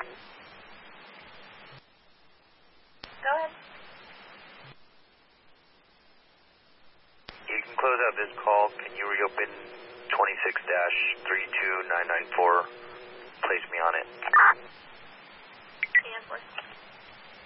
Go ahead. You can close out this call. Can you reopen 26-32994? Place me on it. And force.